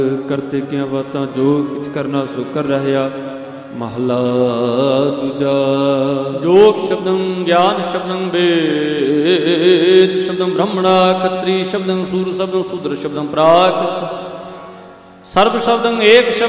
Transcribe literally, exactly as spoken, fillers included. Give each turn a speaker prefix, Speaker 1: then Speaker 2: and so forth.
Speaker 1: ਕਰਤੇ ਕੀਆਂ ਬਾਤਾਂ ਜੋ ਕਿਛ ਕਰਨਾ ਸੋ ਕਰ ਰਹਿਆ। ਮਹਲਾ ਦੂਜਾ।
Speaker 2: ਜੋਗ ਸ਼ਬਦੰ ਗਿਆਨ ਸ਼ਬਦੰ ਵੇਦ ਸ਼ਬਦੰ ਬ੍ਰਹਮਣਾ ਖੱਤਰੀ ਸ਼ਬਦੰ ਸੂਰ ਸ਼ਬਦੰ ਸੂਦਰ ਸ਼ਬਦੰ ਪ੍ਰਾਕ੍ਰਿਤ ਸਰਬ ਸ਼ਬਦੰ ਏਕ ਸ਼ਬਦ